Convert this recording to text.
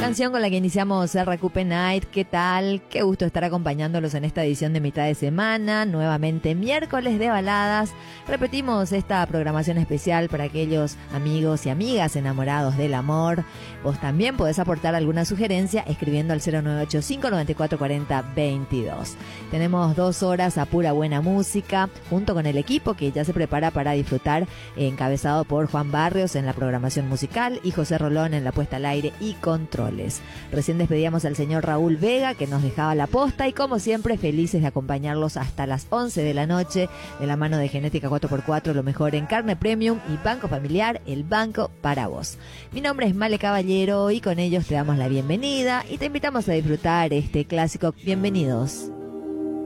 Canción con la que iniciamos RQP Night. ¿Qué tal? Qué gusto estar acompañándolos en esta edición de mitad de semana. Nuevamente miércoles de baladas. Repetimos esta programación especial para aquellos amigos y amigas enamorados del amor. Vos también podés aportar alguna sugerencia escribiendo al 0985 9440 22. Tenemos 2 horas a pura buena música junto con el equipo que ya se prepara para disfrutar, encabezado por Juan Barrios en la programación musical y José Rolón en la puesta al aire y controles. Recién despedíamos al señor Raúl Vega que nos dejaba la posta y como siempre felices de acompañarlos hasta las 11 de la noche de la mano de Genética 4x4, lo mejor en carne premium y Banco Familiar, el banco para vos. Mi nombre es Male Caballero y con ellos te damos la bienvenida y te invitamos a disfrutar este clásico. Bienvenidos.